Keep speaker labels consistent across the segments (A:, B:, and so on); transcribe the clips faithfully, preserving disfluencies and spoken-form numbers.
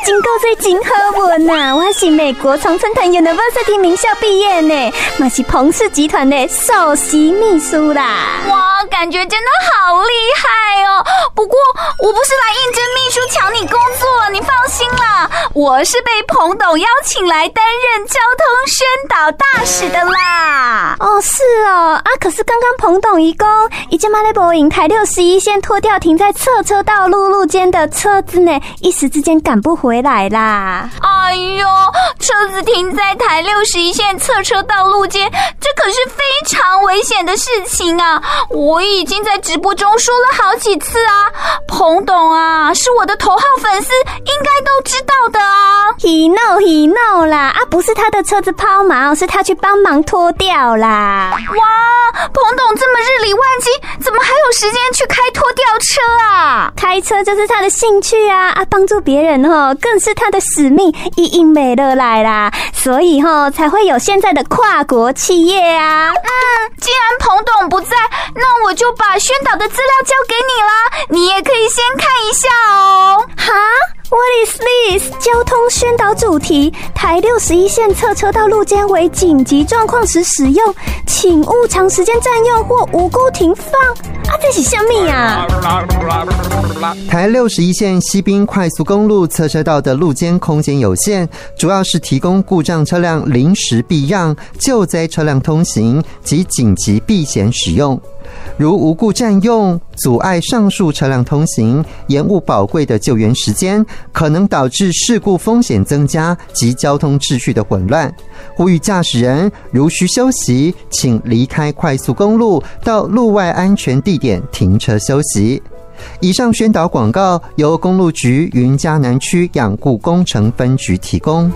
A: 真够最真好运呐！我是美国常春藤 University 名校毕业呢，嘛是彭氏集团的首席秘书啦。
B: 哇，感觉真的好厉害哦！不过我不是来应征秘书抢你工作，你放心啦，我是被彭董邀请来担任交通宣导大使的啦。
A: 哦，是哦，啊，可是刚刚彭董一公已经马来博营台六十一线拖掉停在侧车道路路间的车子呢，一时之间赶不回来啦。
B: 哎呦，车子停在台六十一线侧车道路间，这可是非常危险的事情啊！我已经在直播中说了好几次啊，彭董啊，是我的头号粉丝，应该都知道的啊。
A: He know, he know 啦，啊，不是他的车子抛锚，是他去帮忙拖掉啦。
B: 哇，彭董这么日理万机，怎么还有时间去开拖吊车啊？
A: 开车就是他的兴趣啊，啊，帮助别人哦，更是他的使命，一应美乐来啦，所以哦，才会有现在的跨国企业啊。
B: 嗯，既然彭董不在，那我就把宣导的资料交给你啦，你也可以先看一下哦。
A: 哈？What is this？ 交通宣导主题：台六十一线侧车道路间为紧急状况时使用，请勿长时间占用或无故停放。啊，这是什么啊？
C: 台六十一线西滨快速公路侧车道的路间空间有限，主要是提供故障车辆临时避让、救灾车辆通行及紧急避险使用。如无故占用，阻碍上述车辆通行，延误宝贵的救援时间，可能导致事故风险增加及交通秩序的混乱。呼吁驾驶人如需休息，请离开快速公路，到路外安全地点停车休息。以上宣导广告由公路局云嘉南区养护工程分局提供。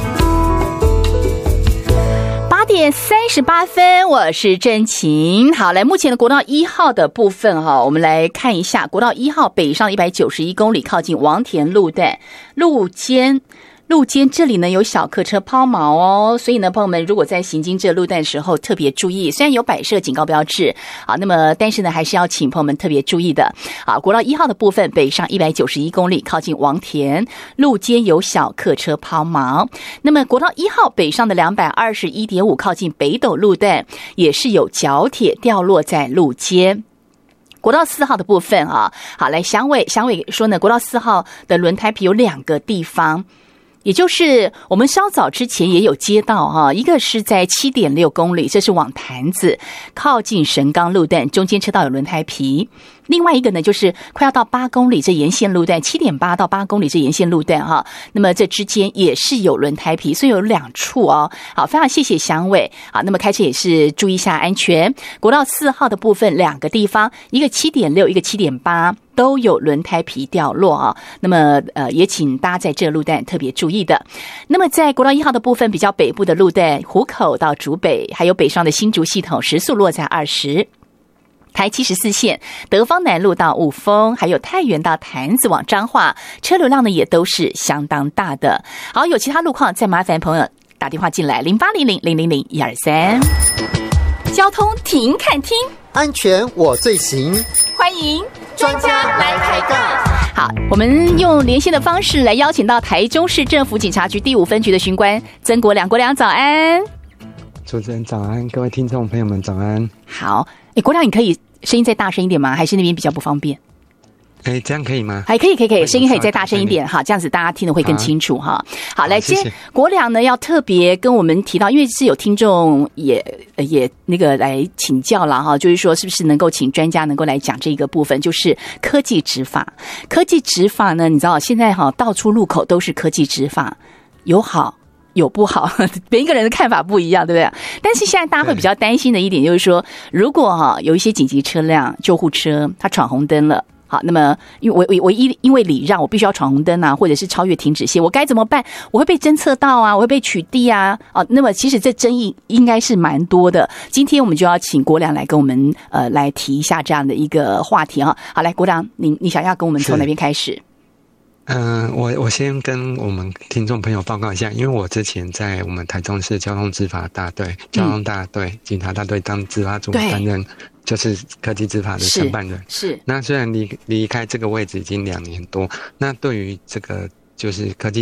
D: 八点三十八分，我是郑晴。好，来目前的国道一号的部分哈，我们来看一下国道一号北上一百九十一公里，靠近王田路段路肩。路肩这里呢有小客车抛锚哦，所以呢朋友们如果在行经这路段的时候特别注意，虽然有摆设警告标志啊，那么但是呢还是要请朋友们特别注意的啊。国道一号的部分北上一百九十一公里，靠近王田路肩有小客车抛锚。那么国道一号北上的两百二十一点五，靠近北斗路段也是有角铁掉落在路肩。国道四号的部分啊，好来祥伟祥伟说呢，国道四号的轮胎皮有两个地方。也就是我们稍早之前也有接到哈，一个是在 七点六公里，这是往潭子靠近神冈路段，中间车道有轮胎皮。另外一个呢，就是快要到八公里这沿线路段 七点八 到八公里这沿线路段哈，那么这之间也是有轮胎皮，所以有两处哦。好，非常谢谢祥伟。好，那么开车也是注意一下安全。国道四号的部分两个地方，一个 七点六， 一个 七点八。都有轮胎皮掉落啊，那么呃也请大家在这路段特别注意的。那么在国道一号的部分，比较北部的路段，湖口到竹北，还有北上的新竹系统，时速落在二十。台七十四线德芳南路到雾峰，还有太原到潭子往彰化，车流量呢也都是相当大的。好，有其他路况再麻烦朋友打电话进来零八零零零零零一二三。交通停看听，
C: 安全我最行，
D: 欢迎专家来开杠。好，我们用连线的方式来邀请到台中市政府警察局第五分局的巡官曾国良，国良早安。
E: 主持人早安，各位听众朋友们早安。
D: 好，哎，国良你可以声音再大声一点吗？还是那边比较不方便？
E: 哎，这样可以吗？
D: 还可以，可以，可以，声音可以再大声一点哈，这样子大家听得会更清楚哈。好，来，今天国良呢要特别跟我们提到，因为是有听众也也那个来请教了哈，就是说是不是能够请专家能够来讲这个部分，就是科技执法。科技执法呢，你知道现在哈到处路口都是科技执法，有好有不好，每一个人的看法不一样，对不对？但是现在大家会比较担心的一点就是说，如果哈有一些紧急车辆、救护车，它闯红灯了。好，那么因为我我我因因为礼让，我必须要闯红灯啊，或者是超越停止线，我该怎么办？我会被侦测到啊，我会被取缔啊，哦，那么其实这争议应该是蛮多的。今天我们就要请国良来跟我们呃来提一下这样的一个话题哈。好，来国良，你你想要跟我们从哪边开始？
E: 嗯、呃，我我先跟我们听众朋友报告一下，因为我之前在我们台中市交通执法大队、交通大队、嗯、警察大队当执法组担任。就是科技执法的承办人。
D: 是。是那
E: 虽然离离开这个位置已经两年多，那对于这个就是科技